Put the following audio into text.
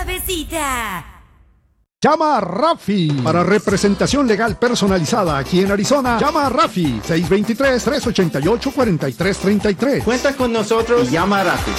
suavecita. Llama a Rafi para representación legal personalizada aquí en Arizona. Llama a Rafi 623-388-4333. Cuenta con nosotros y llama a Rafi.